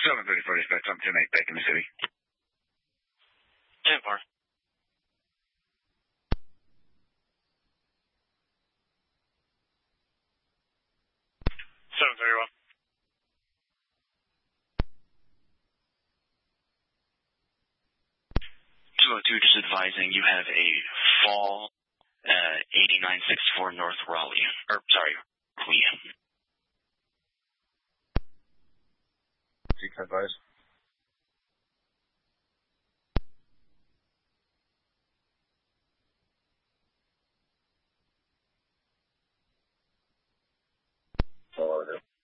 7:34 dispatch, I'm 10-8 back in the city. 10-4. Just advising you have a fall 8964 North Raleigh. Raleigh. Advise. Follow it.